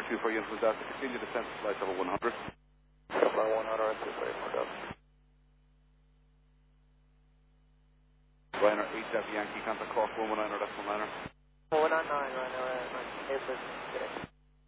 24 units was that to continue the census flight over 100. Flight 100, I see, sorry, mark up. Ryanair 8 Yankee, contact Cork 119, that's 119. 119, Ryanair, 8